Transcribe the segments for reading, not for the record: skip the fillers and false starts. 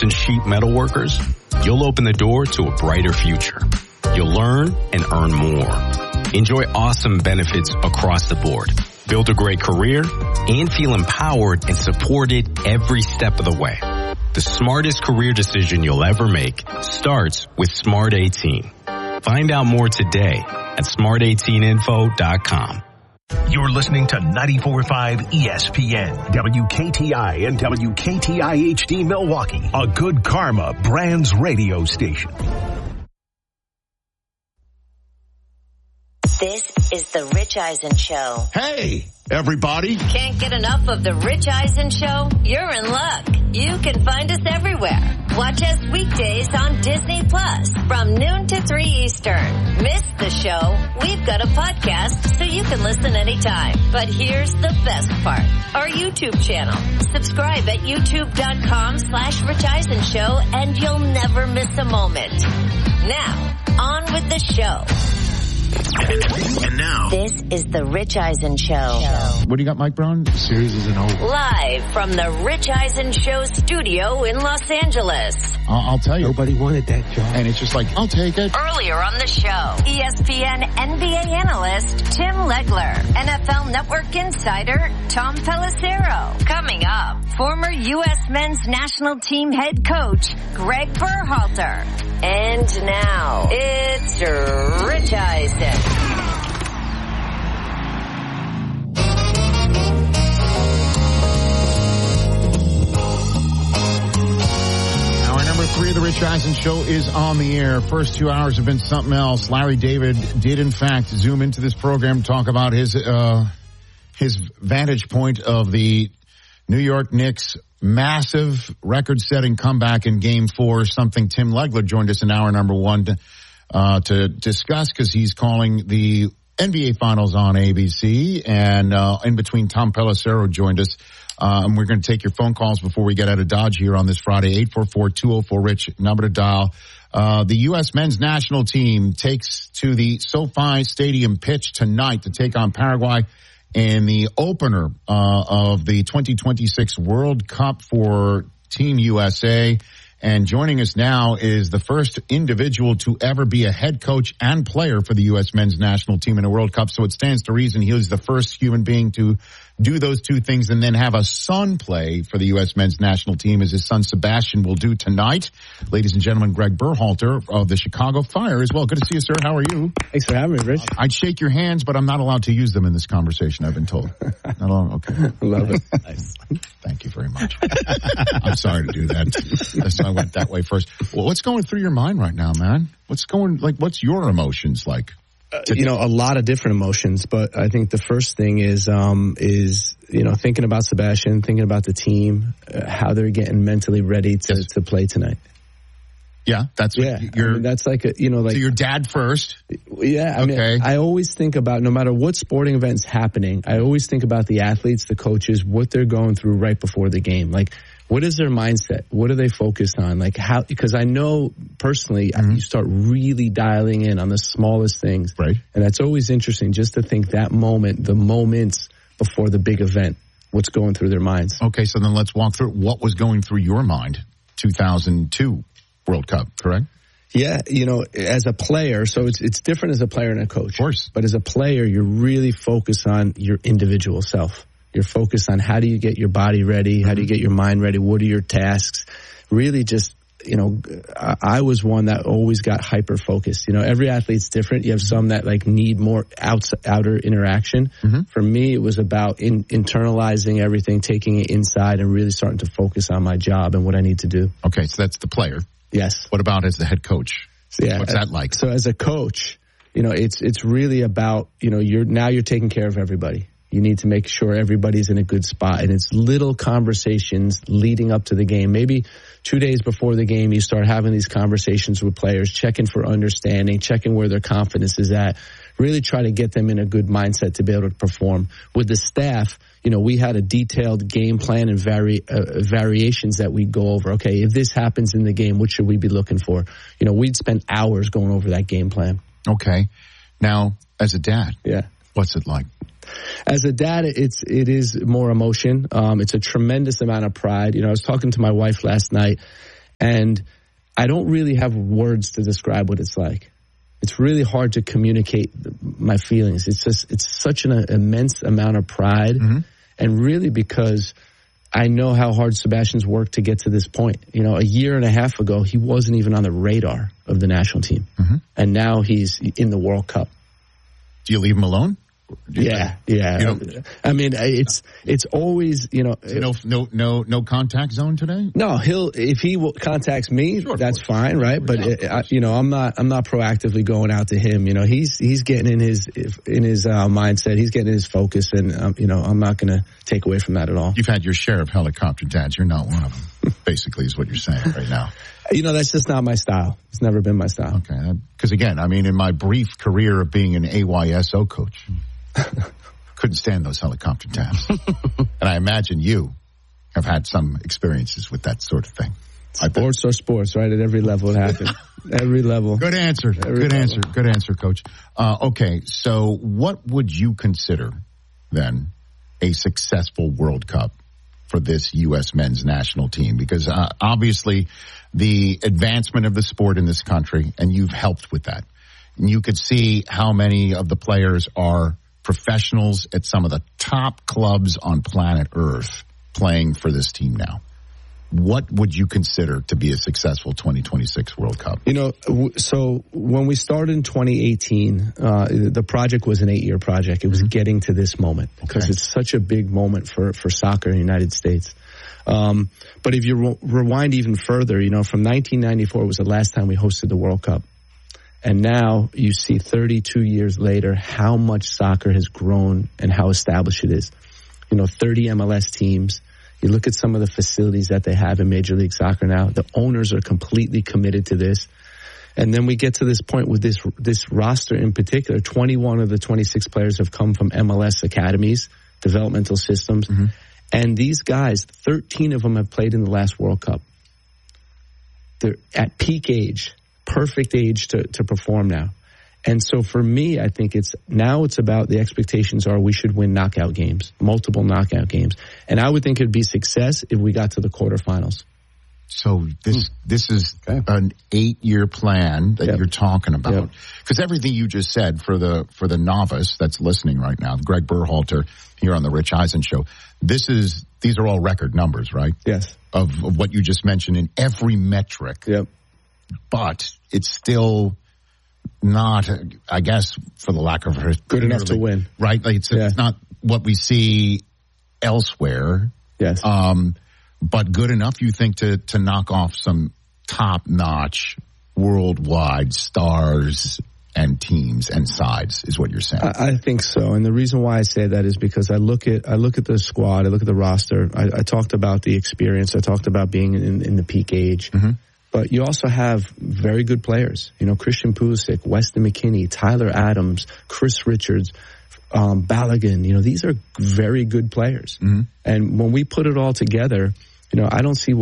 and sheet metalworkers, you'll open the door to a brighter future. You'll learn and earn more. Enjoy awesome benefits across the board. Build a great career and feel empowered and supported every step of the way. The smartest career decision you'll ever make starts with Smart 18. Find out more today at smart18info.com. You're listening to 94.5 ESPN, WKTI and WKTI HD Milwaukee, a Good Karma Brands radio station. This is the Rich Eisen Show. Hey, everybody. Can't get enough of the Rich Eisen Show? You're in luck. You can find us everywhere. Watch us weekdays on Disney Plus from noon to 3 Eastern. Miss the show? We've got a podcast so you can listen anytime. But here's the best part. Our YouTube channel. Subscribe at youtube.com/Rich Eisen Show and you'll never miss a moment. Now, on with the show. And now, this is the Rich Eisen Show. What do you got, Mike Brown? The series isn't over. Live from the Rich Eisen Show studio in Los Angeles. I'll tell you. Nobody wanted that job. And it's just like, I'll take it. Earlier on the show, ESPN NBA analyst Tim Legler, NFL Network insider Tom Pelissero. Coming up, former U.S. men's national team head coach Greg Berhalter. And now, it's Rich Eisen. Hour number 3 of the Rich Eisen Show is on the air. First 2 hours have been something else. Larry David did, in fact, zoom into this program to talk about his vantage point of the New York Knicks' massive record-setting comeback in Game 4, something Tim Legler joined us in hour number 1 to discuss, because he's calling the NBA Finals on ABC, and in between, Tom Pelissero joined us. And we're going to take your phone calls before we get out of Dodge here on this Friday. 844-204-RICH, number to dial. The U.S. men's national team takes to the SoFi Stadium pitch tonight to take on Paraguay in the opener of the 2026 World Cup for Team USA. And joining us now is the first individual to ever be a head coach and player for the U.S. men's national team in a World Cup. So it stands to reason he was the first human being to do those two things and then have a son play for the U.S. men's national team, as his son Sebastian will do tonight. Ladies and gentlemen, Greg Berhalter of the Chicago Fire as well. Good to see you, sir. How are you? Thanks for having me, Rich. I'd shake your hands, but I'm not allowed to use them in this conversation, I've been told. Not allowed? Okay. Love it. Nice. Thank you very much. I'm sorry to do that. I went that way first. Well, what's going through your mind right now, man? What's your emotions like? A lot of different emotions, but I think the first thing is thinking about Sebastian, thinking about the team, how they're getting mentally ready to play tonight. Yeah, that's what that's like so your dad first. Yeah, I always think about, no matter what sporting event's happening, I always think about the athletes, the coaches, what they're going through right before the game. Like, what is their mindset? What are they focused on? Like, how? Because I know personally, you start really dialing in on the smallest things, right? And that's always interesting, just to think the moments before the big event, what's going through their minds. Okay, so then let's walk through what was going through your mind. 2002 World Cup, correct? Yeah, as a player, so it's different as a player and a coach. Of course. But as a player, you're really focused on your individual self. You're focused on how do you get your body ready? How do you get your mind ready? What are your tasks? Really just, I was one that always got hyper-focused. Every athlete's different. You have some that need more outer interaction. Mm-hmm. For me, it was about internalizing everything, taking it inside, and really starting to focus on my job and what I need to do. Okay, so that's the player. Yes. What about as the head coach? Yeah. What's that like? So as a coach, it's really about, you're taking care of everybody. You need to make sure everybody's in a good spot. And it's little conversations leading up to the game. Maybe 2 days before the game, you start having these conversations with players, checking for understanding, checking where their confidence is at. Really try to get them in a good mindset to be able to perform. With the staff, we had a detailed game plan and variations that we'd go over. Okay, if this happens in the game, what should we be looking for? We'd spend hours going over that game plan. Okay. Now, as a dad, what's it like? As a dad, it is more emotion. It's a tremendous amount of pride. I was talking to my wife last night, And I don't really have words to describe what it's like. It's really hard to communicate my feelings. It's such an immense amount of pride. And really because I know how hard Sebastian's worked to get to this point. You know, a year and a half ago, he wasn't even on the radar of the national team. And now he's in the World Cup. Do you leave him alone? Yeah. I mean, it's always, you know. No contact zone today? No, if he contacts me, that's fine, right? But I'm not proactively going out to him. You know, he's getting in his mindset. He's getting in his focus, and I'm not going to take away from that at all. You've had your share of helicopter dads. You're not one of them. Basically, is what you're saying right now. You know, that's just not my style. It's never been my style. Okay, because again, I mean, in my brief career of being an AYSO coach. Couldn't stand those helicopter taps. And I imagine you have had some experiences with that sort of thing. Sports are sports, right? At every level it happens. Every level. Good answer. Good answer, Coach. Okay, so what would you consider, then, a successful World Cup for this U.S. men's national team? Because obviously the advancement of the sport in this country, and you've helped with that. And you could see how many of the players are professionals at some of the top clubs on planet Earth playing for this team now. What would you consider to be a successful 2026 World Cup? You know, so when we started in 2018, the project was an 8-year project. It was getting to this moment because it's such a big moment for soccer in the United States. But if you rewind even further, you know, from 1994 was the last time we hosted the World Cup. And now you see 32 years later how much soccer has grown and how established it is. You know, 30 MLS teams. You look at some of the facilities that they have in Major League Soccer now. The owners are completely committed to this. And then we get to this point with this roster in particular. 21 of the 26 players have come from MLS academies, developmental systems. And these guys, 13 of them have played in the last World Cup. They're at peak age. Perfect age to perform now. And so for me, I think it's about the expectations are we should win knockout games, multiple knockout games. And I would think it'd be success if we got to the quarterfinals. So this is an 8-year plan that you're talking about. Because everything you just said for the novice that's listening right now, Greg Berhalter here on the Rich Eisen Show, these are all record numbers, right? Yes. Of what you just mentioned in every metric. Yep. But it's still not, I guess, for the lack of good enough to win, right? Like it's not what we see elsewhere. Yes. But good enough, you think, to knock off some top-notch worldwide stars and teams and sides, is what you're saying. I think so, and the reason why I say that is because I look at the squad, I look at the roster. I talked about the experience. I talked about being in the peak age. But you also have very good players. You know, Christian Pulisic, Weston McKennie, Tyler Adams, Chris Richards, Balogun. You know, these are very good players. And when we put it all together, you know, I don't see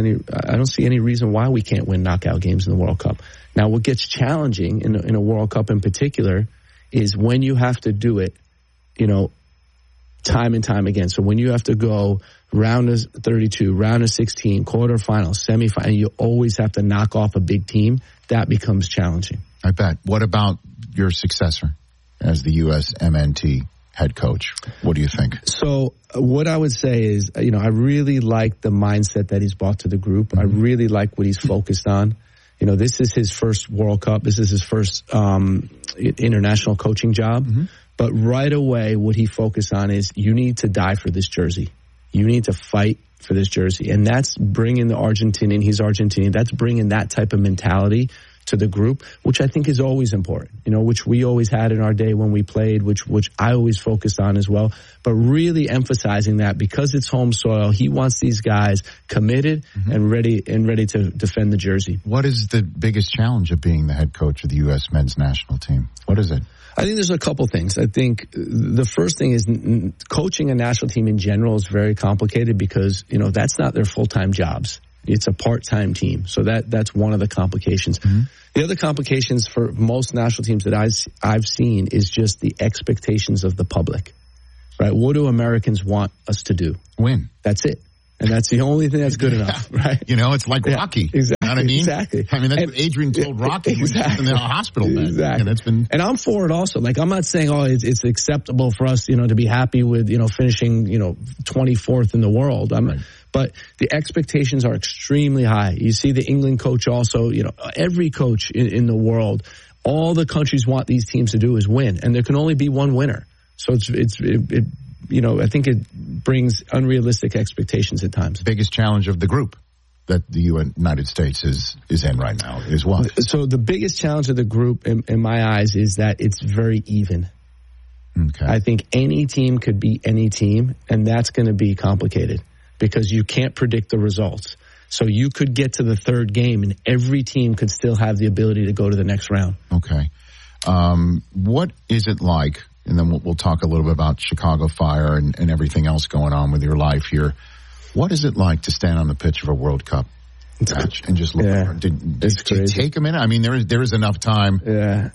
any reason why we can't win knockout games in the World Cup. Now, what gets challenging in a World Cup in particular is when you have to do it, you know, time and time again. So when you have to go round of 32, round of 16, quarterfinals, semifinal, and you always have to knock off a big team, that becomes challenging. I bet. What about your successor as the U.S. MNT head coach? What do you think? So what I would say is, you know, I really like the mindset that he's brought to the group. I really like what he's focused on. You know, this is his first World Cup. This is his first international coaching job. But right away, what he focused on is you need to die for this jersey. You need to fight for this jersey. And that's bringing the Argentinian. He's Argentinian. That's bringing that type of mentality to the group, which I think is always important, you know, which we always had in our day when we played, which I always focused on as well. But really emphasizing that because it's home soil, he wants these guys committed and ready to defend the jersey. What is the biggest challenge of being the head coach of the U.S. men's national team? What is it? I think there's a couple things. I think the first thing is coaching a national team in general is very complicated because, you know, that's not their full-time jobs. It's a part-time team. So that's one of the complications. The other complications for most national teams that I've seen is just the expectations of the public, right? What do Americans want us to do? Win. That's it. And that's the only thing that's good enough, right? You know, it's like Rocky. Exactly. You know what I mean? Exactly. I mean, that's what Adrian told Rocky when he was in the hospital bed. Exactly. And I'm for it also. Like, I'm not saying, it's acceptable for us, to be happy with, finishing, 24th in the world. But the expectations are extremely high. You see the England coach also, every coach in the world, all the countries want these teams to do is win. And there can only be one winner. So I think it brings unrealistic expectations at times. Biggest challenge of the group that the United States is in right now is what? So the biggest challenge of the group, in my eyes, is that it's very even. Okay. I think any team could beat any team, and that's going to be complicated because you can't predict the results. So you could get to the third game, and every team could still have the ability to go to the next round. Okay. What is it like? And then we'll talk a little bit about Chicago Fire and everything else going on with your life here. What is it like to stand on the pitch of a World Cup match and just look at it? Did you take a minute? I mean, there is enough time in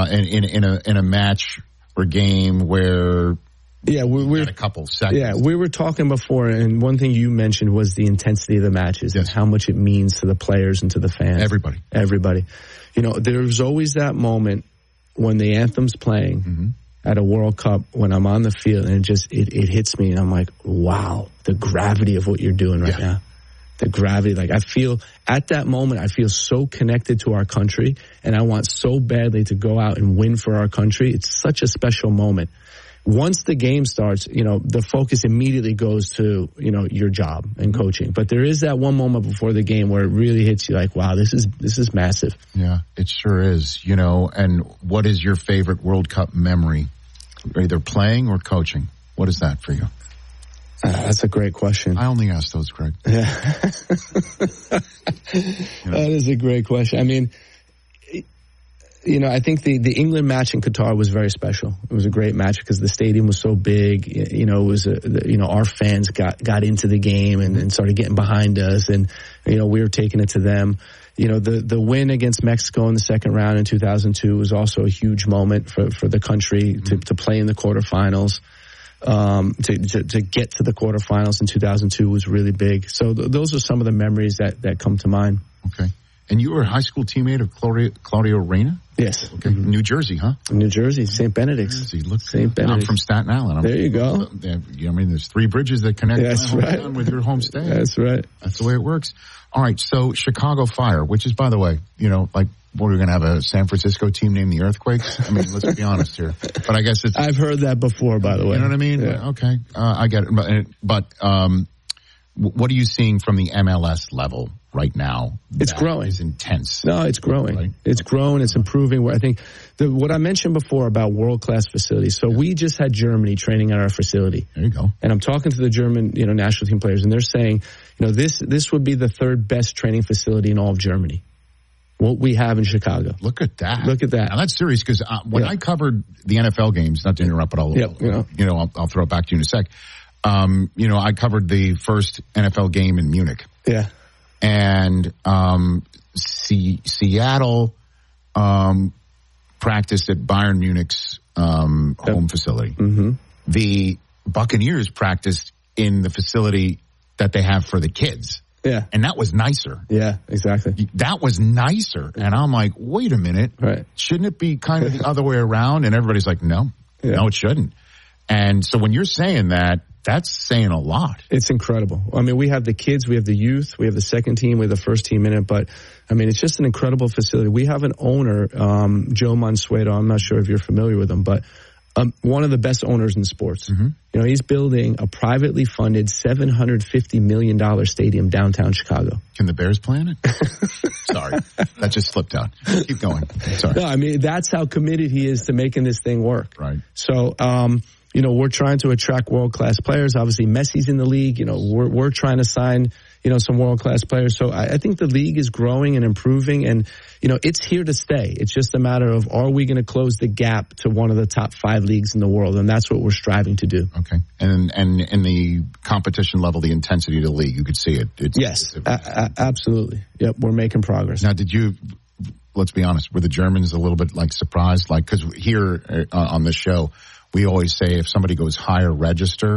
a match or game where we had a couple seconds. Yeah, we were talking before, and one thing you mentioned was the intensity of the matches and how much it means to the players and to the fans. Everybody. There's always that moment when the anthem's playing at a World Cup when I'm on the field and it hits me and I'm like, wow, the gravity of what you're doing right now. The gravity, I feel at that moment, I feel so connected to our country and I want so badly to go out and win for our country. It's such a special moment. Once the game starts, the focus immediately goes to, your job and coaching. But there is that one moment before the game where it really hits you like, wow, this is massive. Yeah, it sure is, and what is your favorite World Cup memory? Either playing or coaching? What is that for you? That's a great question. I only ask those, Greg. Yeah. That is a great question. I mean, I think the England match in Qatar was very special. It was a great match because the stadium was so big. It was our fans got into the game and started getting behind us, and we were taking it to them. The win against Mexico in the second round in 2002 was also a huge moment for the country to play in the quarterfinals. To get to the quarterfinals in 2002 was really big. So those are some of the memories that come to mind. Okay. And you were a high school teammate of Claudio Reyna? Yes. Okay. New Jersey, huh? New Jersey, St. Benedict's. St. Benedict's. I'm from Staten Island. There you go. There's three bridges that connect with your home state. That's right. That's the way it works. All right, so Chicago Fire, which is, by the way, what are we going to have a San Francisco team named the Earthquakes? I mean, let's be honest here. But I guess I've heard that before, by the way. You know what I mean? Yeah. Okay, I get it. But what are you seeing from the MLS level right now? It's growing. It's intense. No, it's growing. Right? It's growing. It's improving. Where I think what I mentioned before about world-class facilities. So we just had Germany training at our facility. There you go. And I'm talking to the German, national team players, and they're saying, this would be the third best training facility in all of Germany. What we have in Chicago. Look at that. Now that's serious because when I covered the NFL games, not to interrupt, but I'll throw it back to you in a sec. I covered the first NFL game in Munich. Yeah. And Seattle practiced at Bayern Munich's home facility. Mm-hmm. The Buccaneers practiced in the facility that they have for the kids. Yeah. And that was nicer. Yeah, exactly. That was nicer. And I'm like, wait a minute. Right. Shouldn't it be kind of the other way around? And everybody's like, no, it shouldn't. And so when you're saying that, that's saying a lot. It's incredible. I mean, we have the kids, we have the youth, we have the second team, we have the first team in it. But, I mean, it's just an incredible facility. We have an owner, Joe Mansueto. I'm not sure if you're familiar with him, but one of the best owners in sports. Mm-hmm. He's building a privately funded $750 million stadium downtown Chicago. Can the Bears play in it? Sorry. That just slipped out. Keep going. Sorry. No, I mean, that's how committed he is to making this thing work. Right. So, we're trying to attract world-class players. Obviously, Messi's in the league. We're trying to sign, some world-class players. So I think the league is growing and improving, and, it's here to stay. It's just a matter of, are we going to close the gap to one of the top 5 leagues in the world? And that's what we're striving to do. Okay. And in the competition level, the intensity of the league, you could see it. Yes, absolutely. Yep, we're making progress. Now, let's be honest, were the Germans a little bit surprised? Because here on this show, we always say if somebody goes higher register,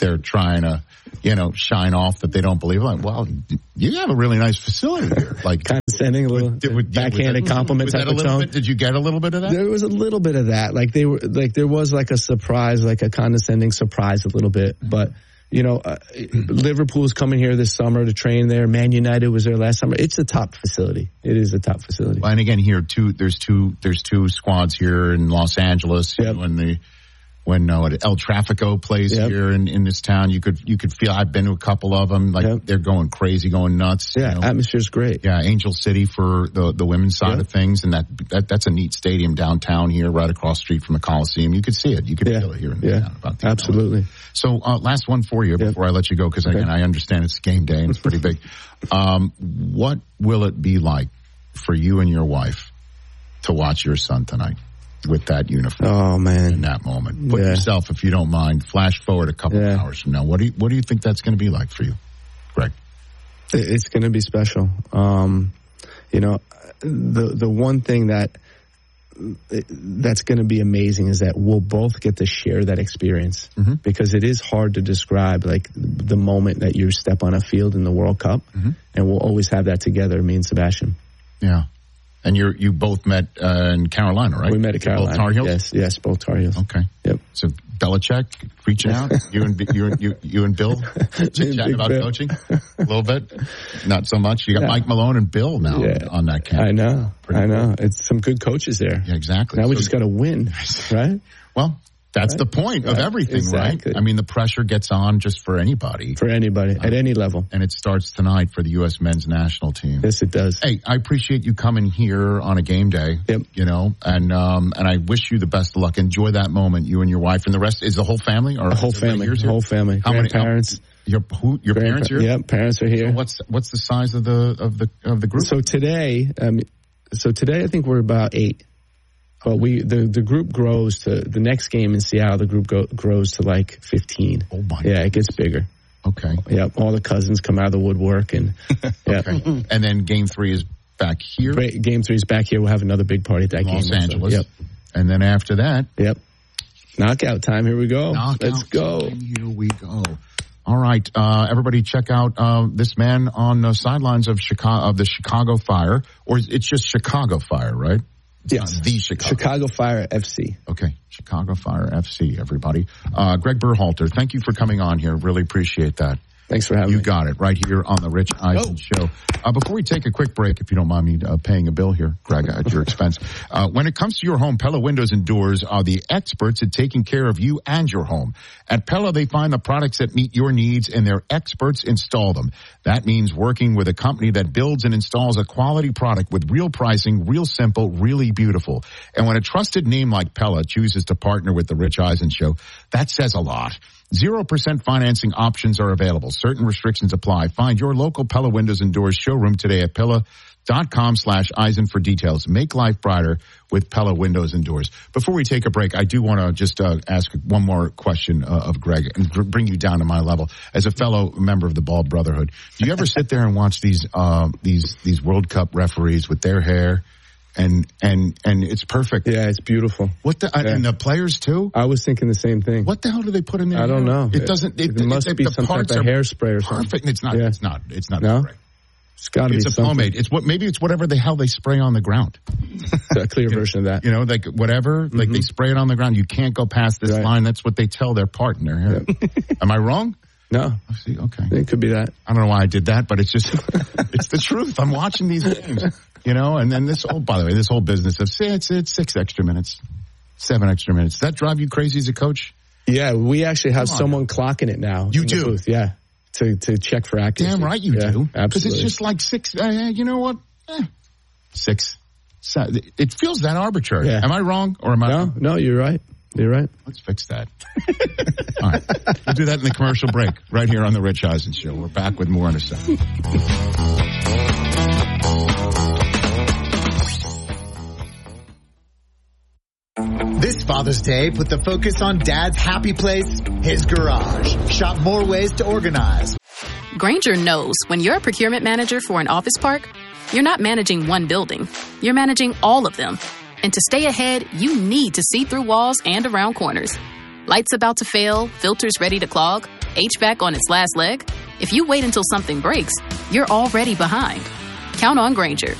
they're trying to, shine off that they don't believe. Like, well, you have a really nice facility here. Like condescending, a little backhanded compliment type of tone. Did you get a little bit of that? There was a little bit of that. Like there was like a surprise, like a condescending surprise a little bit. But, Liverpool's coming here this summer to train there. Man United was there last summer. It's a top facility. It is a top facility. Well, and again, here there's two squads here in Los Angeles. Yep. When El Tráfico plays here in this town, you could feel. I've been to a couple of them. Like they're going crazy, going nuts. Yeah, atmosphere's great. Yeah, Angel City for the women's side of things, and that's a neat stadium downtown here, right across the street from the Coliseum. You could see it. You could feel it here in the town. Absolutely. So last one for you before I let you go, because again I understand it's game day and it's pretty big. What will it be like for you and your wife to watch your son tonight with that uniform? Oh man, in that moment, put yourself, if you don't mind, flash forward a couple of hours from now. What do you think that's going to be like for you, Greg? It's going to be special. The one thing that's going to be amazing is that we'll both get to share that experience, because it is hard to describe, like the moment that you step on a field in the World Cup, and we'll always have that together, me and Sebastian. Yeah. And you both met in Carolina, right? We met at Carolina. Both Tar Heels? Yes, both Tar Heels. Okay. Yep. So Belichick reaching out, you and Bill chatting about coaching a little bit, not so much. You got Mike Malone and Bill now on that camp. I know. It's some good coaches there. Yeah, exactly. Now we just got to win, right? Well, that's the point of everything, right? I mean, the pressure gets on just for anybody. For anybody, at any level. And it starts tonight for the U.S. men's national team. Yes, it does. Hey, I appreciate you coming here on a game day. Yep. And I wish you the best of luck. Enjoy that moment, you and your wife. And the rest, is the whole family? Or the whole family. The whole family. How many parents? Your parents here? Yep, parents are here. So what's the size of the group? So today, I think we're about 8. But the group grows to the next game in Seattle. The group grows to like 15. Oh my! Yeah, it gets bigger. Okay. Yeah, all the cousins come out of the woodwork, and okay. And then Game 3 is back here. Game 3 is back here. We'll have another big party at that game. Los Angeles. Yep. And then after that. Yep. Knockout time. Here we go. Let's go. Here we go. All right, everybody, check out this man on the sidelines of the Chicago Fire, or it's just Chicago Fire, right? Yes. The Chicago Fire FC. Okay. Chicago Fire FC, everybody. Greg Berhalter, thank you for coming on here. Really appreciate that. Thanks for having me. You got it right here on the Rich Eisen Show. Before we take a quick break, if you don't mind me paying a bill here, Greg, at your expense. When it comes to your home, Pella Windows and Doors are the experts at taking care of you and your home. At Pella, they find the products that meet your needs and their experts install them. That means working with a company that builds and installs a quality product with real pricing, real simple, really beautiful. And when a trusted name like Pella chooses to partner with the Rich Eisen Show, that says a lot. 0% financing options are available. Certain restrictions apply. Find your local Pella Windows and Doors showroom today at Pella.com/Eisen for details. Make life brighter with Pella Windows and Doors. Before we take a break, I do want to just ask one more question of Greg and bring you down to my level. As a fellow member of the Bald Brotherhood, do you ever sit there and watch these World Cup referees with their hair? And it's perfect. Yeah, it's beautiful. And the players too? I was thinking the same thing. What the hell do they put in there? I don't know. It doesn't. It must be some type of hairspray or something. Perfect. It's not. Yeah. It's not. It's not. No? Spray. It's got to be something. Pomade. Maybe it's whatever the hell they spray on the ground. A clear version of that. Like whatever. Like they spray it on the ground. You can't go past this line. That's what they tell their partner. Yep. Am I wrong? No. See, okay. It could be that. I don't know why I did that, but it's just, it's the truth. I'm watching these games, and then by the way, this whole business of, it's 6 extra minutes, 7 extra minutes. Does that drive you crazy as a coach? Yeah, we actually have someone clocking it now. You do? Booth, yeah. To check for accuracy. Damn right you do. Absolutely. Because it's just like 6, you know what? 6. It feels that arbitrary. Yeah. Am I wrong or am I wrong? No, you're right. You're right. Let's fix that. All right. We'll do that in the commercial break right here on the Rich Eisen Show. We're back with more in a second. This Father's Day, put the focus on Dad's happy place, his garage. Shop more ways to organize. Grainger knows when you're a procurement manager for an office park, you're not managing one building. You're managing all of them. And to stay ahead, you need to see through walls and around corners. Lights about to fail, filters ready to clog. HVAC on its last leg? If you wait until something breaks, you're already behind. Count on Grainger,